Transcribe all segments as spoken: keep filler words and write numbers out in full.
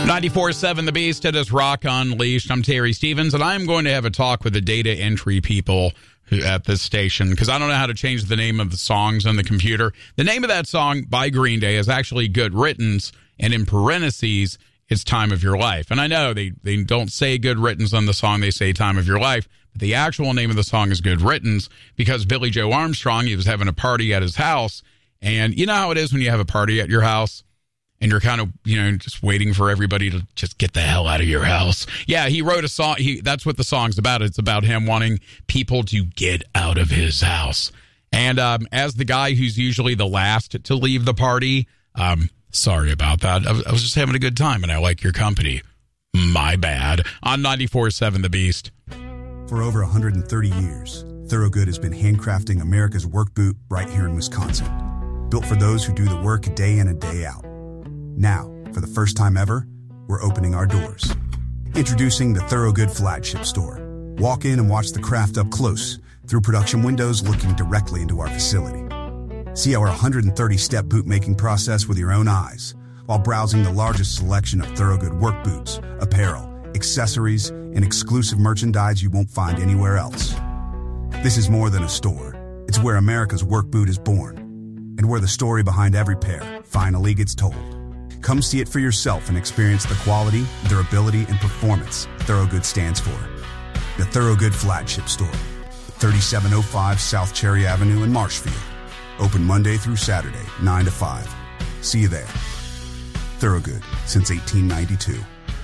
ninety-four point seven The Beast. It is Rock Unleashed. I'm Terry Stevens, and I'm going to have a talk with the data entry people who, at this station, because I don't know how to change the name of the songs on the computer. The name of that song by Green Day is actually Good Riddance, and in parentheses, it's Time of Your Life. And I know they, they don't say Good Riddance on the song, they say Time of Your Life, but the actual name of the song is Good Riddance, because Billy Joe Armstrong, he was having a party at his house, and you know how it is when you have a party at your house? And you're kind of, you know, just waiting for everybody to just get the hell out of your house. Yeah, he wrote a song. He, that's what the song's about. It's about him wanting people to get out of his house. And um, as the guy who's usually the last to leave the party, um, sorry about that. I was, I was just having a good time, and I like your company. My bad. On ninety-four point seven The Beast. For over one hundred thirty years, Thorogood has been handcrafting America's work boot right here in Wisconsin. Built for those who do the work day in and day out. Now, for the first time ever, we're opening our doors. Introducing the Thorogood Flagship Store. Walk in and watch the craft up close through production windows looking directly into our facility. See our one hundred thirty step boot making process with your own eyes while browsing the largest selection of Thorogood work boots, apparel, accessories, and exclusive merchandise you won't find anywhere else. This is more than a store. It's where America's work boot is born and where the story behind every pair finally gets told. Come see it for yourself and experience the quality, durability, and performance Thorogood stands for. The Thorogood Flagship Store, thirty-seven oh five South Cherry Avenue in Marshfield. Open Monday through Saturday, nine to five. See you there. Thorogood, since eighteen ninety-two.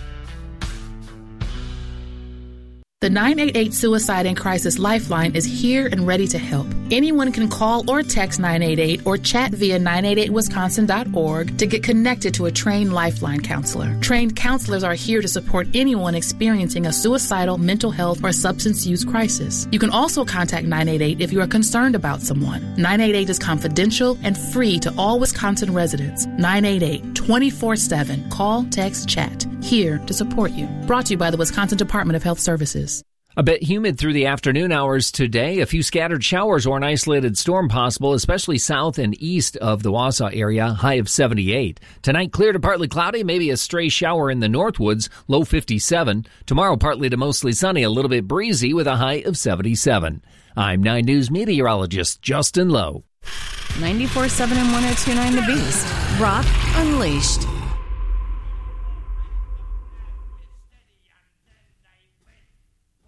The nine eight eight Suicide and Crisis Lifeline is here and ready to help. Anyone can call or text nine eight eight or chat via nine eight eight wisconsin dot org to get connected to a trained Lifeline counselor. Trained counselors are here to support anyone experiencing a suicidal, mental health, or substance use crisis. You can also contact nine eight eight if you are concerned about someone. nine eight eight is confidential and free to all Wisconsin residents. nine eight eight, twenty-four seven. Call, text, chat. Here to support you. Brought to you by the Wisconsin Department of Health Services. A bit humid through the afternoon hours today. A few scattered showers or an isolated storm possible, especially south and east of the Wausau area, high of seventy-eight. Tonight, clear to partly cloudy, maybe a stray shower in the Northwoods, low fifty-seven. Tomorrow, partly to mostly sunny, a little bit breezy with a high of seventy-seven. I'm nine News meteorologist Justin Lowe. ninety-four point seven and one oh two point nine The Beast. Rock Unleashed.